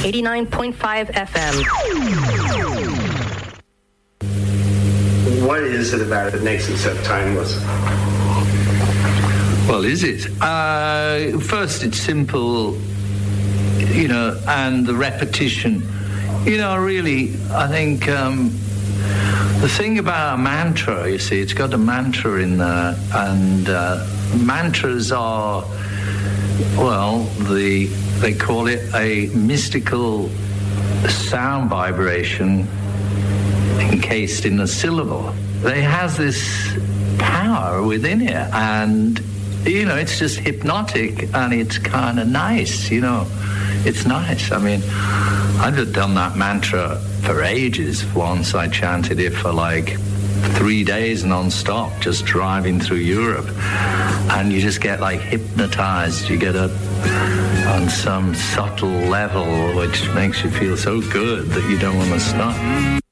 89.5 FM. What is it about it that makes it so timeless? Well, is it? First, it's simple, and the repetition. Really, I think the thing about a mantra, you see, it's got a mantra in there, and mantras are, they call it a mystical sound vibration encased in a syllable. It has this power within it, and it's just hypnotic, and it's kind of nice, It's nice. I mean, I've done that mantra for ages. Once I chanted it for 3 days non-stop, just driving through Europe, and you just get hypnotized. You get on some subtle level which makes you feel so good that you don't want to stop.